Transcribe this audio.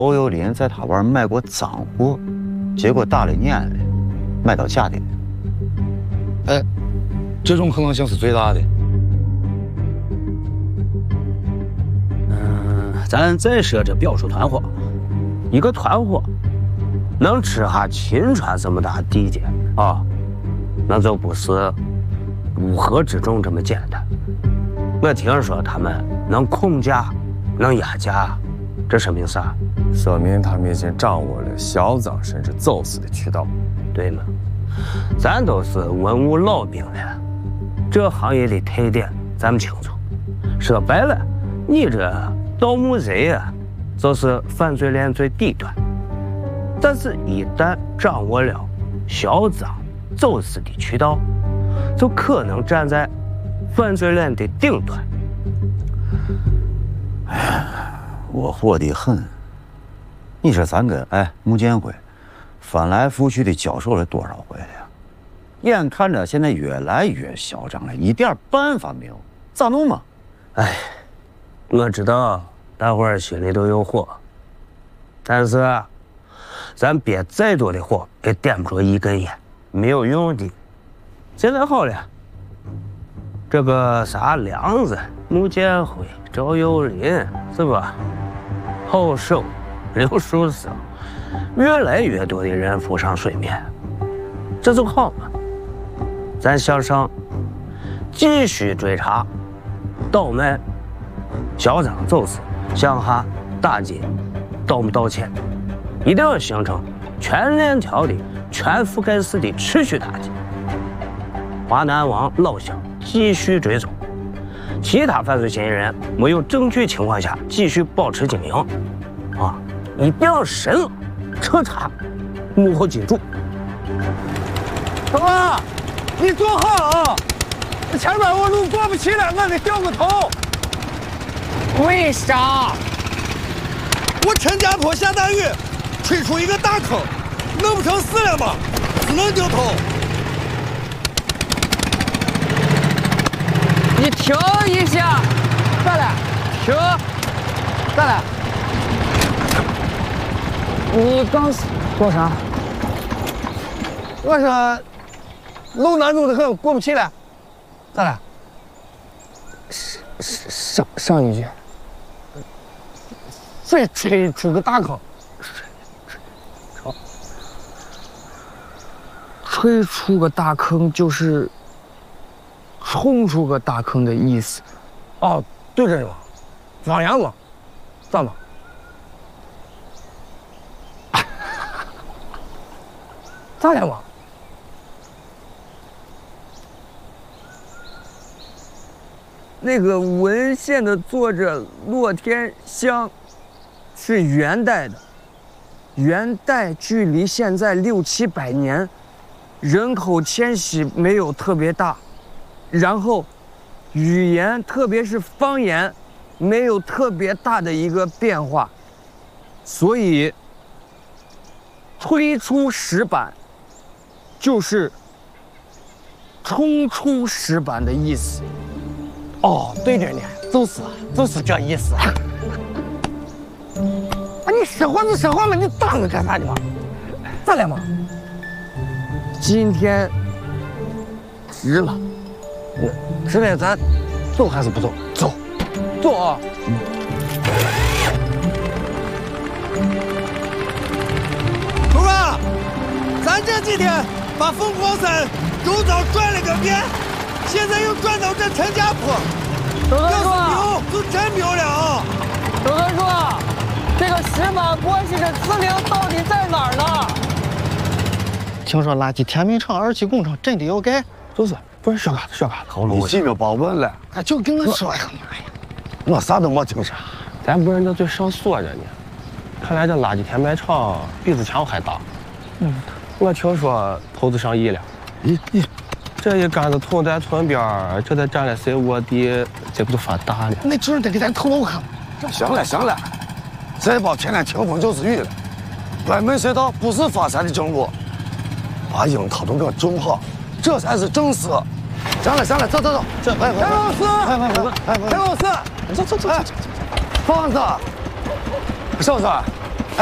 欧有林在他玩卖过脏货，结果打了年了，卖到假的。 哎，这种可能性是最大的。 咱再说这表叔团伙，一个团伙能吃下秦川这么大地界啊，那就不是乌合之众这么简单。我听说他们能控价，能压价，这说明啥？ 说明他们已经掌握了销赃甚至走私的渠道。 对吗？咱都是文武老兵了，这行业的特点咱们清楚。说白了，你这盗墓贼啊，就是犯罪链最底端。但是，一旦掌握了销赃、走私的渠道，就可能站在犯罪链的顶端。 哎，我火得很。你说咱跟穆建辉翻来覆去的交手了多少回了呀？眼看着现在越来越嚣张了，一点办法没有，咋弄嘛？ 哎，我知道大伙儿心里都有火，但是咱憋再多的火也点不着一根烟，没有用的。现在好了，这个啥梁子、穆建辉、赵有林，是吧？好手、刘树生，越来越多的人浮上水面，这就好嘛。咱向上继续追查倒卖、销赃走私，向下打击盗墓盗窃，一定要形成全链条的、全覆盖式的持续打击。华南王老乡继续追踪，其他犯罪嫌疑人没有证据情况下继续保持经营，啊，一定要审了彻查，幕后金主。 大哥，你坐好啊！前面我路过不去了，我得掉个头。 为啥？ 我陈家坡下大雨，吹出一个大坑，弄不成死了吗？只能掉头。 你停一下，再来，停，再来。你刚说啥？ 我说路难走的很，过不去了。再来。 上一句。 再吹出个大坑。 吹出个大坑就是冲出个大坑的意思。 哦，对着呢，方言嘛，咋嘛？咋了嘛？ 那个文献的作者骆天香是元代的，元代距离现在600、700年，人口迁徙没有特别大，然后语言特别是方言没有特别大的一个变化，所以推出石板就是冲出石板的意思。 哦，对着呢，就是这意思。啊，你说话就说话嘛，你挡着干啥的嘛？咋了嘛？ 今天值了， 值了，咱走还是不走？走，走啊！头啊，咱这几天把凤凰山周遭转了个遍。现在又转到这陈家坡， 要是牛就真牛了啊！ 德哥说，这个石板关系的司令到底在哪儿呢？ 听说垃圾填煤厂、二期工程真的要盖， 就是不是小嘎子， 你记没保稳了？ 哎，就跟我说呀，我啥都没听说。 咱不是那嘴上锁着呢，看来这垃圾填埋场比之前还大。我听说投资上亿了。 咦， 这一杆子土在村边儿，这再占了谁窝地，这不就发大了？ 那就是得给咱透露看。行了，再包天天听风就是雨了。歪门邪道不是发财的正路，把樱桃都给我种好，这才是正事。行了，走，这陈老师，陈老师，走，放子，小子。